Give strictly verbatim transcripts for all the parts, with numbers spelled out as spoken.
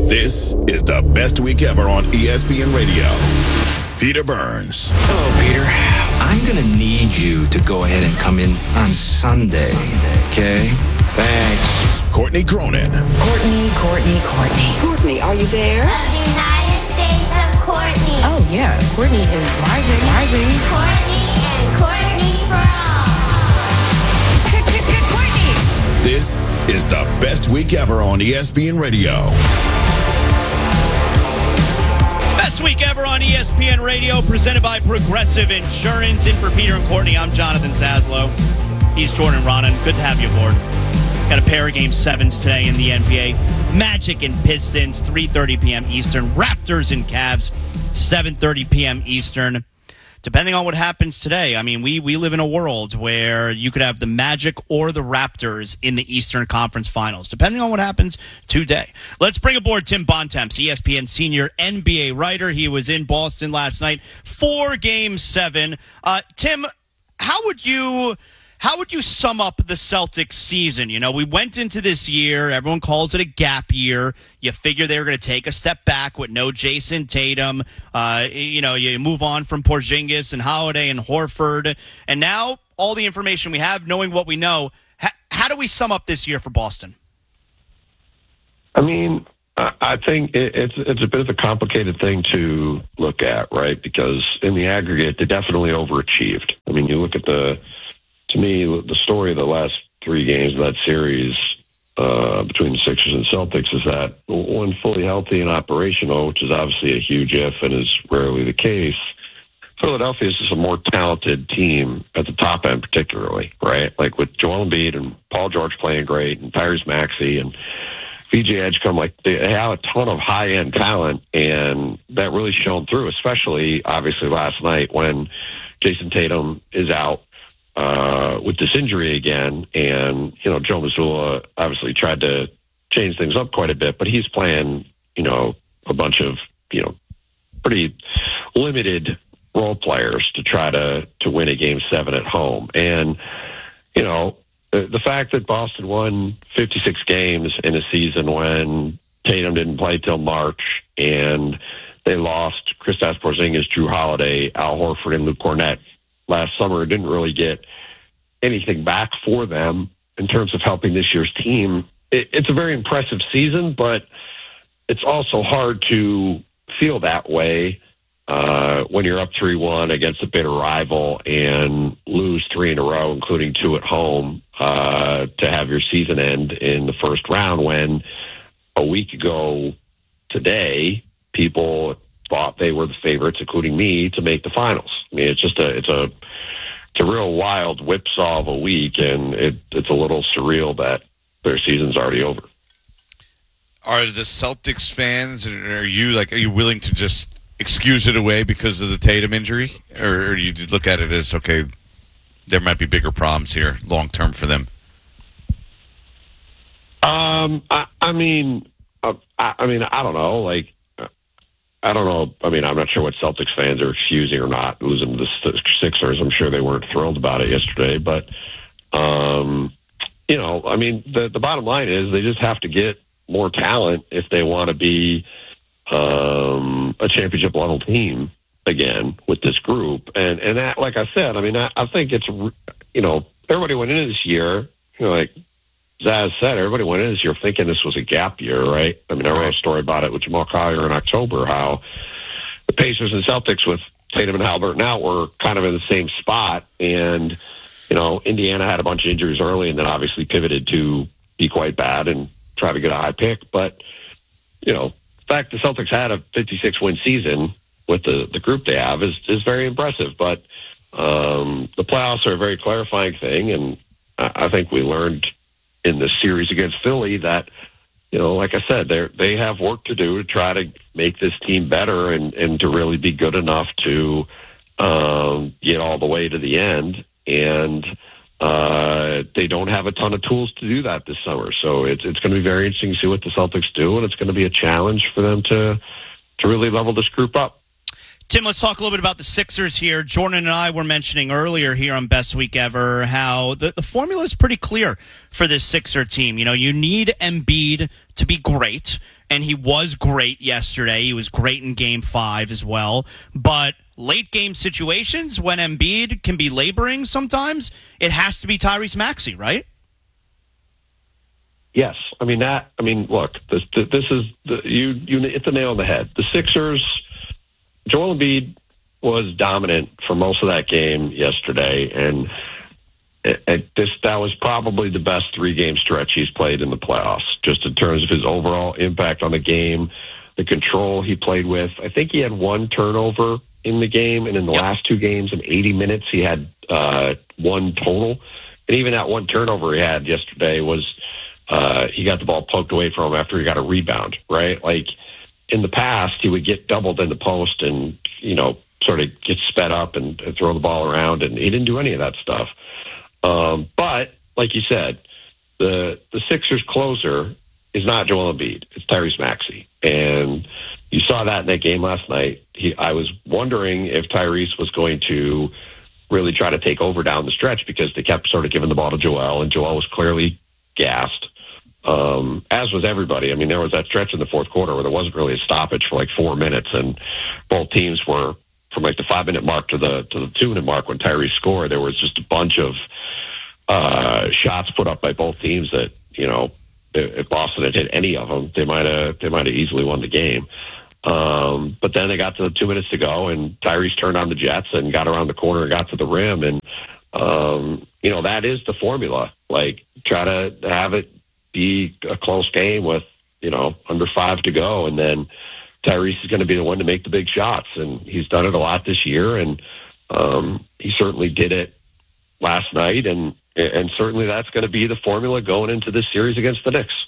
This is the best week ever on E S P N Radio. Peter Burns. Hello, Peter. I'm going to need you to go ahead and come in on Sunday, okay? Thanks. Courtney Cronin. Courtney, Courtney, Courtney. Courtney, are you there? Of the United States of Courtney. Oh, yeah. Courtney is driving, driving. Courtney and Courtney for all. Courtney! This is the best week ever on E S P N Radio. Best week ever on E S P N Radio, presented by Progressive Insurance. In for Peter and Courtney, I'm Jonathan Zaslow. He's Jordan Ronan. Good to have you aboard. Got a pair of game sevens today in the N B A. Magic and Pistons, three thirty p.m. Eastern. Raptors and Cavs, seven thirty p.m. Eastern. Depending on what happens today, I mean, we, we live in a world where you could have the Magic or the Raptors in the Eastern Conference Finals, depending on what happens today. Let's bring aboard Tim Bontemps, E S P N senior N B A writer. He was in Boston last night for Game seven. Uh, Tim, how would you... How would you sum up the Celtics season? You know, we went into this year, everyone calls it a gap year. You figure they were going to take a step back with no Jason Tatum. Uh, you know, you move on from Porzingis and Holiday and Horford. And now, all the information we have, knowing what we know, ha- how do we sum up this year for Boston? I mean, I think it's it's a bit of a complicated thing to look at, right? Because in the aggregate, they definitely overachieved. I mean, you look at the... To me, the story of the last three games of that series uh, between the Sixers and Celtics is that when fully healthy and operational, which is obviously a huge if and is rarely the case, Philadelphia is just a more talented team at the top end particularly, right? Like with Joel Embiid and Paul George playing great and Tyrese Maxey and V J Edgecombe, like they have a ton of high-end talent, and that really shone through, especially obviously last night when Jason Tatum is out Uh, with this injury again, and, you know, Joe Mazzulla obviously tried to change things up quite a bit, but he's playing, you know, a bunch of, you know, pretty limited role players to try to, to win a game seven at home. And, you know, the, the fact that Boston won fifty-six games in a season when Tatum didn't play till March, and they lost Kristaps Porzingis, Drew Holiday, Al Horford, and Luke Kornet last summer, didn't really get anything back for them in terms of helping this year's team. It, it's a very impressive season, but it's also hard to feel that way uh, when you're up three one against a bitter rival and lose three in a row, including two at home, uh, to have your season end in the first round when a week ago today, people thought they were the favorites, including me, to make the finals. I mean, it's just a it's a it's a real wild whipsaw of a week, and it, it's a little surreal that their season's already over. Are the Celtics fans, are you like, are you willing to just excuse it away because of the Tatum injury, or, or do you look at it as, okay, there might be bigger problems here long term for them? Um, I, I mean, uh, I, I mean, I don't know, like. I don't know. I mean, I'm not sure what Celtics fans are excusing or not losing to the Sixers. I'm sure they weren't thrilled about it yesterday. But, um, you know, I mean, the, the bottom line is they just have to get more talent if they want to be um, a championship-level team again with this group. And, and that, like I said, I mean, I, I think it's, you know, everybody went into this year, you know, like, Zaz said, everybody went in this year thinking this was a gap year, right? I mean, I wrote a story about it with Jamal Collier in October, how the Pacers and Celtics with Tatum and Haliburton out were kind of in the same spot. And, you know, Indiana had a bunch of injuries early and then obviously pivoted to be quite bad and try to get a high pick. But, you know, the fact the Celtics had a fifty-six win season with the, the group they have is, is very impressive. But um, the playoffs are a very clarifying thing, and I, I think we learned in the series against Philly that, you know, like I said, they they have work to do to try to make this team better and, and to really be good enough to um, get all the way to the end. And uh, they don't have a ton of tools to do that this summer. So it's it's going to be very interesting to see what the Celtics do, and it's going to be a challenge for them to to really level this group up. Tim, let's talk a little bit about the Sixers here. Jordan and I were mentioning earlier here on Best Week Ever how the, the formula is pretty clear for this Sixer team. You know, you need Embiid to be great, and he was great yesterday. He was great in game five as well. But late game situations, when Embiid can be laboring sometimes, it has to be Tyrese Maxey, right? Yes. I mean, that, I mean, look, this, this is, the, you, you hit the nail on the head. The Sixers, Joel Embiid was dominant for most of that game yesterday, and it, it, this that was probably the best three-game stretch he's played in the playoffs, just in terms of his overall impact on the game, the control he played with. I think he had one turnover in the game, and in the last two games in eighty minutes, he had uh, one total. And even that one turnover he had yesterday was uh, he got the ball poked away from him after he got a rebound, right? Like, in the past, he would get doubled in the post and, you know, sort of get sped up and, and throw the ball around, and he didn't do any of that stuff. Um, but, like you said, the the Sixers closer is not Joel Embiid. It's Tyrese Maxey. And you saw that in that game last night. He, I was wondering if Tyrese was going to really try to take over down the stretch, because they kept sort of giving the ball to Joel, and Joel was clearly gassed, um, as was everybody. I mean, there was that stretch in the fourth quarter where there wasn't really a stoppage for like four minutes, and both teams were, from like the five-minute mark to the to the two-minute mark when Tyrese scored, there was just a bunch of uh, shots put up by both teams that, you know, if Boston had hit any of them, they might have they might have easily won the game. Um, but then they got to the two minutes to go, and Tyrese turned on the Jets and got around the corner and got to the rim. And, um, you know, that is the formula. Like, try to have it be a close game with, you know, under five to go. And then Tyrese is going to be the one to make the big shots. And he's done it a lot this year. And um, he certainly did it last night. And, and certainly that's going to be the formula going into this series against the Knicks.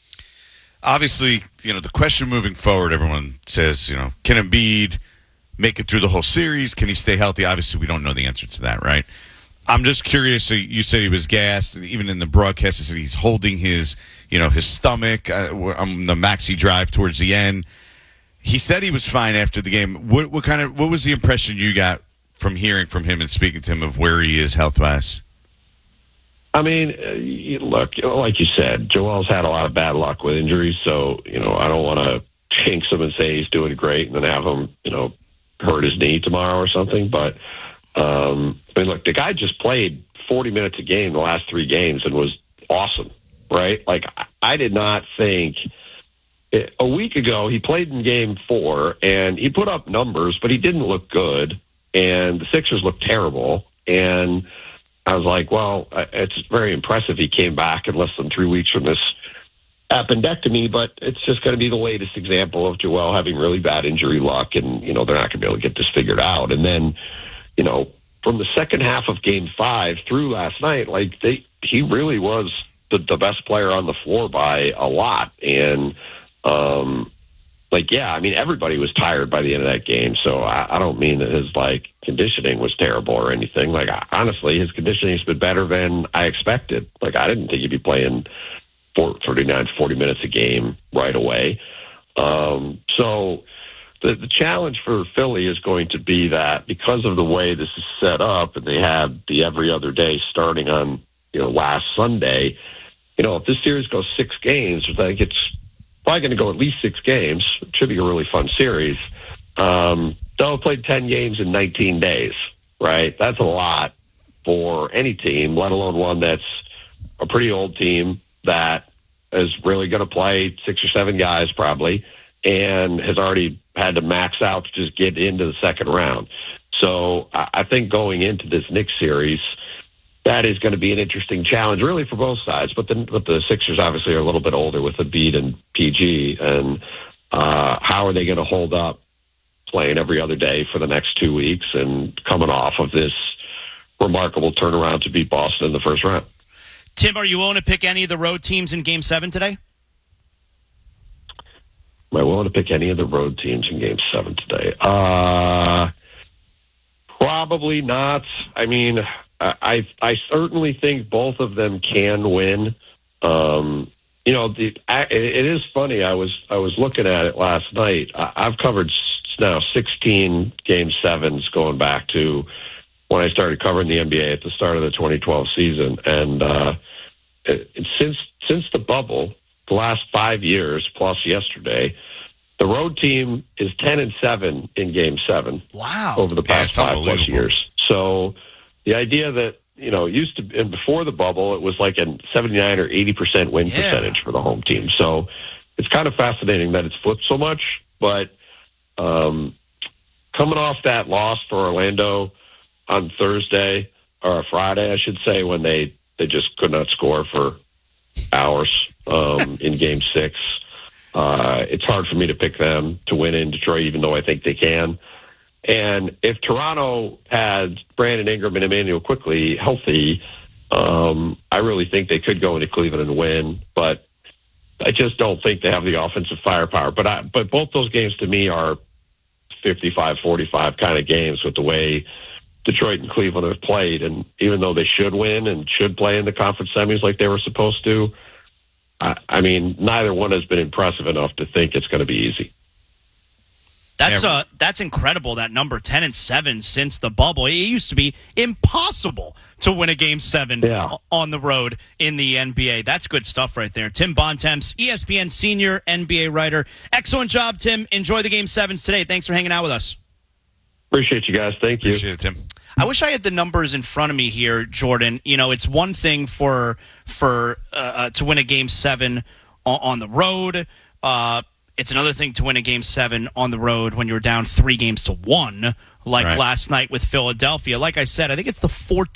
Obviously, you know, the question moving forward, everyone says, you know, can Embiid make it through the whole series? Can he stay healthy? Obviously, we don't know the answer to that, right? I'm just curious. So you said he was gassed, and even in the broadcast, he said he's holding his, you know, his stomach uh, on the Maxey drive towards the end. He said he was fine after the game. What, what kind of, what was the impression you got from hearing from him and speaking to him of where he is health-wise? I mean, uh, look, like you said, Joel's had a lot of bad luck with injuries, so, you know, I don't want to jinx him and say he's doing great and then have him, you know, hurt his knee tomorrow or something. But, um, I mean, look, the guy just played forty minutes a game the last three games and was awesome, right? Like, I did not think it, a week ago he played in game four and he put up numbers, but he didn't look good, and the Sixers looked terrible. And I was like, well, it's very impressive he came back in less than three weeks from this appendectomy, but it's just going to be the latest example of Joel having really bad injury luck, and, you know, they're not going to be able to get this figured out. And then, you know, from the second half of game five through last night, like, they, he really was the, the best player on the floor by a lot. And, um, like, yeah, I mean, everybody was tired by the end of that game, so I, I don't mean that his, like, conditioning was terrible or anything. Like, I, honestly, his conditioning has been better than I expected. Like, I didn't think he'd be playing for thirty-nine, forty minutes a game right away. Um, so the, the challenge for Philly is going to be that because of the way this is set up, and they had the every other day starting on, you know, last Sunday, you know, if this series goes six games, I think it's probably going to go at least six games. It should be a really fun series. Um, they'll have played ten games in nineteen days, right? That's a lot for any team, let alone one that's a pretty old team that is really going to play six or seven guys probably, and has already had to max out to just get into the second round. So I think going into this Knicks series, that is going to be an interesting challenge, really, for both sides. But the, but the Sixers obviously are a little bit older with Embiid and P G, and uh, how are they going to hold up playing every other day for the next two weeks and coming off of this remarkable turnaround to beat Boston in the first round? Tim, are you willing to pick any of the road teams in Game seven today? Am I willing to pick any of the road teams in Game seven today? Uh, probably not. I mean, I I certainly think both of them can win. Um, you know, the, it is funny. I was I was looking at it last night. I've covered now sixteen Game sevens going back to when I started covering the N B A at the start of the twenty twelve season, and uh, it, it, since since the bubble, the last five years plus yesterday, the road team is ten and seven in Game Seven. Wow! Over the past Yeah, five plus years. So the idea that you know it used to, and before the bubble, it was like a seventy-nine or eighty percent win Yeah. percentage for the home team. So it's kind of fascinating that it's flipped so much. But um, coming off that loss for Orlando on Thursday or Friday, I should say, when they they just could not score for hours um, in Game Six. Uh, it's hard for me to pick them to win in Detroit, even though I think they can. And if Toronto had Brandon Ingram and Emmanuel Quickly healthy, um, I really think they could go into Cleveland and win. But I just don't think they have the offensive firepower. But I, but both those games to me are fifty-five forty-five kind of games with the way Detroit and Cleveland have played. And even though they should win and should play in the conference semis like they were supposed to, I, I mean, neither one has been impressive enough to think it's going to be easy. That's Yeah. uh, that's incredible. That number ten and seven since the bubble. It used to be impossible to win a game seven Yeah. on the road in the N B A. That's good stuff right there. Tim Bontemps, E S P N senior N B A writer. Excellent job, Tim. Enjoy the game sevens today. Thanks for hanging out with us. Appreciate you guys. Thank you. Appreciate it, Tim. I wish I had the numbers in front of me here, Jordan. You know, it's one thing for for uh, uh, to win a game seven on, on the road. Uh, it's another thing to win a game seven on the road when you're down three games to one, like Right. last night with Philadelphia. Like I said, I think it's the fourteenth